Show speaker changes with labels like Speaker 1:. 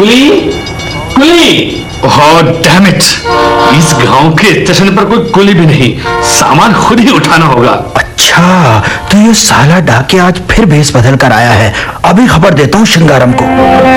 Speaker 1: Quli, Quli.
Speaker 2: Oh damn it, इस गांव के स्टेशन पर कोई कुली भी नहीं, सामान खुद ही उठाना होगा।
Speaker 3: अच्छा, तो ये साला डाके आज फिर भेष बदल कर आया है। अभी खबर देता हूँ श्रृंगारम को।